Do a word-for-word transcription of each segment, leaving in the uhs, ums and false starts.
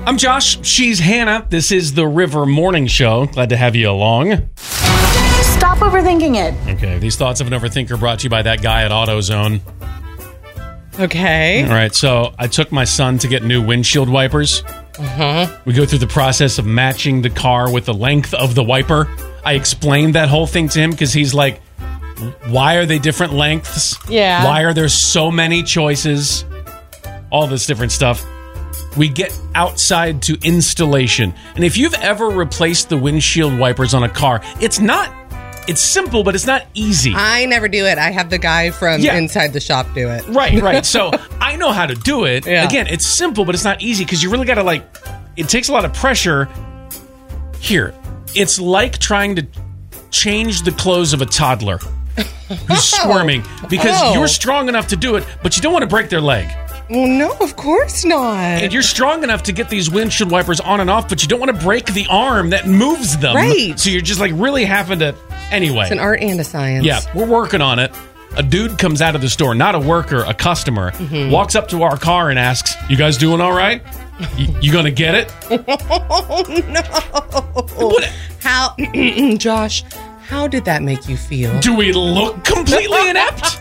I'm Josh. She's Hannah. This is the River Morning Show. Glad to have you along. Stop overthinking it. Okay, these thoughts of an overthinker brought to you by that guy at AutoZone. Okay. All right, so I took my son to get new windshield wipers. Uh-huh. We go through the process of matching the car with the length of the wiper. I explained that whole thing to him because he's like, why are they different lengths? Yeah. Why are there so many choices? All this different stuff. We get outside to installation. And if you've ever replaced the windshield wipers on a car, it's not, it's simple, but it's not easy. I never do it. I have the guy from Yeah. inside the shop do it. Right, right. So I know how to do it. Yeah. Again, it's simple, but it's not easy because you really got to like, it takes a lot of pressure. Here, it's like trying to change the clothes of a toddler who's squirming because Oh. you're strong enough to do it, but you don't want to break their leg. Well, no, of course not. And you're strong enough to get these windshield wipers on and off, but you don't want to break the arm that moves them. Right. So you're just like really having to. Anyway. It's an art and a science. Yeah, we're working on it. A dude comes out of the store, not a worker, a customer, Mm-hmm. walks up to our car and asks, "You guys doing all right? You, you gonna get it?" Oh, no. What? How, Josh, how did that make you feel? Do we look completely inept?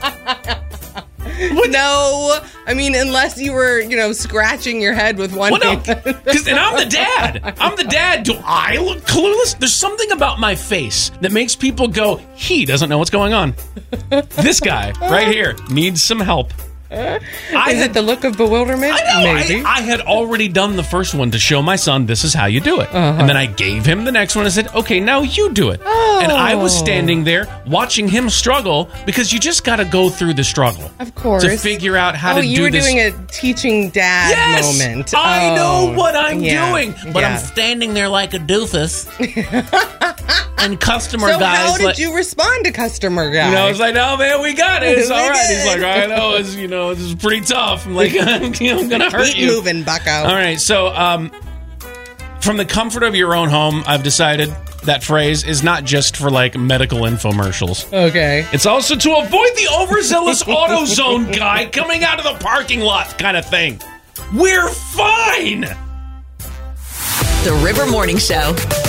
No, I mean, unless you were, you know, scratching your head with one Well, no, hand. because and I'm the dad. I'm the dad. Do I look clueless? There's something about my face that makes people go, he doesn't know what's going on. This guy right here needs some help. I Is it the look of bewilderment? I know. Maybe. I, I had already done the first one to show my son this is how you do it. Uh-huh. And then I gave him the next one and said, okay, now you do it. Oh. And I was standing there watching him struggle because you just got to go through the struggle. Of course. To figure out how oh, to you do were this. doing a teaching dad Yes! moment. I Oh, know what I'm yeah, doing, but yeah. I'm standing there like a doofus. And customer So guys how did like, you respond to customer guy? You know, I was like, "Oh man, we got it. It's We all right." He's good. like, "I know, it's you know, this is pretty tough." I'm like, "I'm, I'm gonna hurt Keep you." moving, bucko. All right, so um, from the comfort of your own home, I've decided that phrase is not just for like medical infomercials. Okay. It's also to avoid the overzealous AutoZone guy coming out of the parking lot kind of thing. We're fine. The River Morning Show.